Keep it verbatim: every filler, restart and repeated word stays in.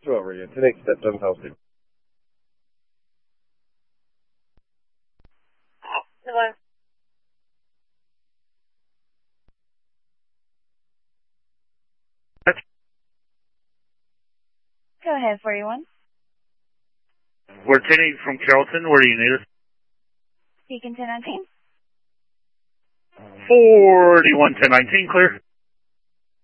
Over again. Today, step seven hosted. Hello. Go ahead, forty-one. We're ten eight from Carrollton. Where do you need us? Speaking ten nineteen. forty-one ten nineteen, clear.